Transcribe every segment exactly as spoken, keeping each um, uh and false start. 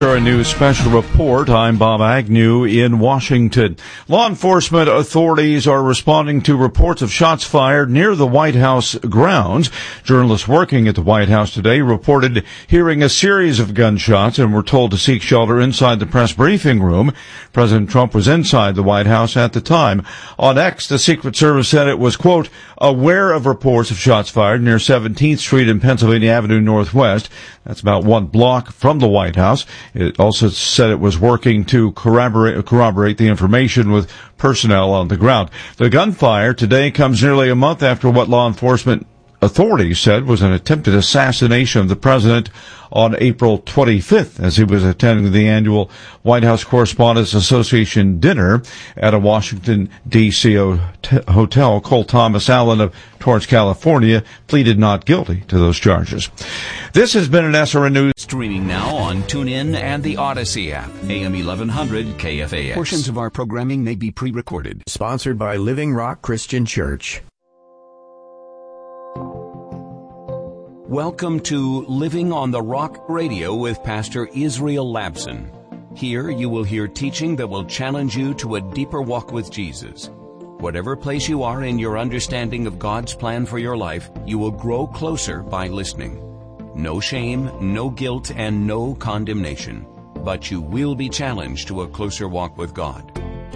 A new special report. I'm Bob Agnew in Washington. Law enforcement authorities are responding to reports of shots fired near the White House grounds. Journalists working at the White House today reported hearing a series of gunshots and were told to seek shelter inside the press briefing room. President Trump was inside the White House at the time. On X, the Secret Service said it was, quote, aware of reports of shots fired near seventeenth Street and Pennsylvania Avenue Northwest. That's about one block from the White House. It also said it was working to corroborate, corroborate the information with personnel on the ground. The gunfire today comes nearly a month after what law enforcement authorities said was an attempted assassination of the president on April twenty-fifth as he was attending the annual White House Correspondents Association dinner at a Washington, D C hotel. Cole Thomas Allen of Torrance, California, pleaded not guilty to those charges. This has been an S R N News. Streaming now on TuneIn and the Odyssey app. A M eleven hundred K F A X. Portions of our programming may be pre-recorded. Sponsored by Living Rock Christian Church. Welcome to Living on the Rock Radio with Pastor Israel Labson. Here you will hear teaching that will challenge you to a deeper walk with Jesus. Whatever place you are in your understanding of God's plan for your life, you will grow closer by listening. No shame, no guilt, and no condemnation. But you will be challenged to a closer walk with God.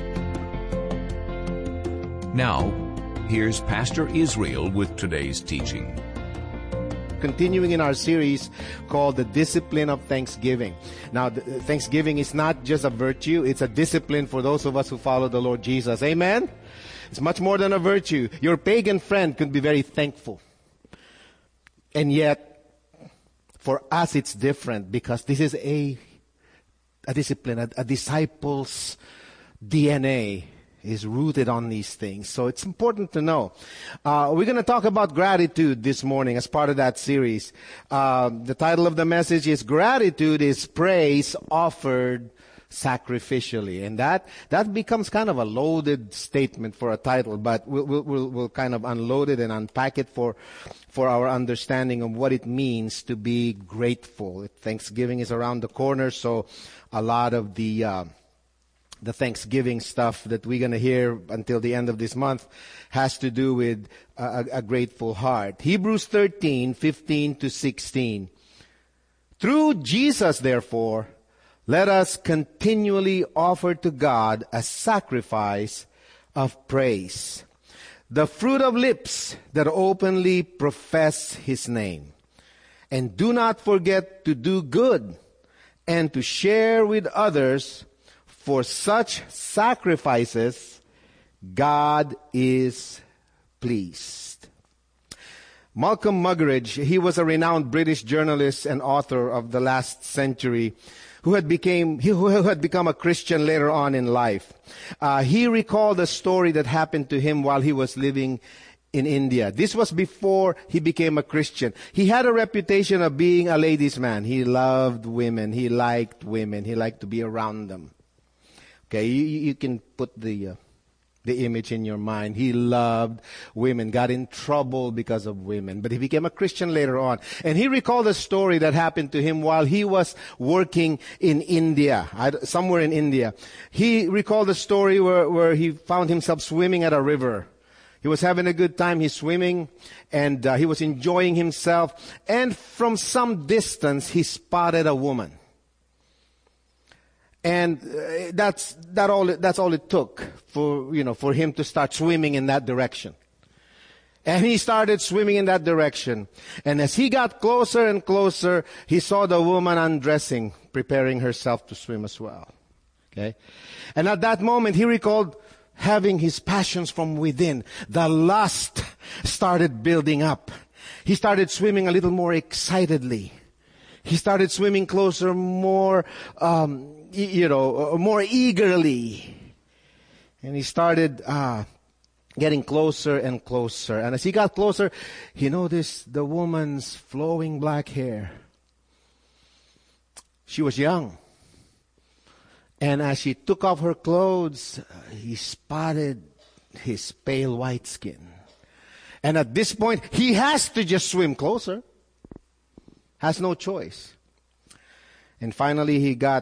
Now, here's Pastor Israel with today's teaching. Continuing in our series called The Discipline of Thanksgiving. Now, Thanksgiving is not just a virtue, it's a discipline for those of us who follow the Lord Jesus. Amen? It's much more than a virtue. Your pagan friend could be very thankful. And yet, for us it's different because this is a, a discipline, a, a disciple's D N A. Is rooted on these things. So it's important to know. Uh, we're going to talk about gratitude this morning as part of that series. Uh, the title of the message is Gratitude is Praise Offered Sacrificially. And that, that becomes kind of a loaded statement for a title, but we'll, we'll, we'll, we'll kind of unload it and unpack it for, for our understanding of what it means to be grateful. Thanksgiving is around the corner, so a lot of the, uh, the Thanksgiving stuff that we're going to hear until the end of this month has to do with a, a grateful heart. Hebrews thirteen, fifteen to sixteen. Through Jesus, therefore, let us continually offer to God a sacrifice of praise, the fruit of lips that openly profess His name. And do not forget to do good and to share with others. For such sacrifices, God is pleased. Malcolm Muggeridge, he was a renowned British journalist and author of the last century who had became who had become a Christian later on in life. Uh, he recalled a story that happened to him while he was living in India. This was before he became a Christian. He had a reputation of being a ladies' man. He loved women. He liked women. He liked to be around them. Okay, you, you can put the uh, the image in your mind. He loved women, got in trouble because of women, but he became a Christian later on. And he recalled a story that happened to him while he was working in India, somewhere in India. He recalled a story where, where he found himself swimming at a river. He was having a good time. He's swimming, and uh, he was enjoying himself. And from some distance, he spotted a woman. And uh, that's that all. That's all it took for you know for him to start swimming in that direction. And he started swimming in that direction. And as he got closer and closer, he saw the woman undressing, preparing herself to swim as well. Okay, and at that moment, he recalled having his passions from within. The lust started building up. He started swimming a little more excitedly. He started swimming closer, more. Um, you know, more eagerly. And he started uh, getting closer and closer. And as he got closer, he noticed the woman's flowing black hair. She was young. And as she took off her clothes, he spotted his pale white skin. And at this point, he has to just swim closer. Has no choice. And finally, he got